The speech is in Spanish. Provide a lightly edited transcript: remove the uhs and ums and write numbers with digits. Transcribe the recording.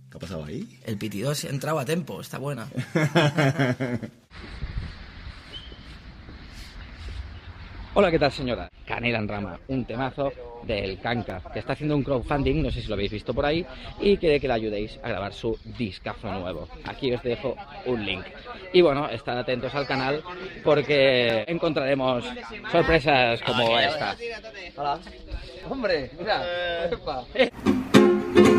¿Qué ha pasado ahí? El pitido se ha entrado a tiempo, está buena. Hola, ¿qué tal, señora? Canela en Rama, un temazo del Kanka, que está haciendo un crowdfunding, no sé si lo habéis visto por ahí, y quiere que le ayudéis a grabar su discazo nuevo. Aquí os dejo un link. Y bueno, estad atentos al canal porque encontraremos sorpresas como esta. Hola. Hombre, mira.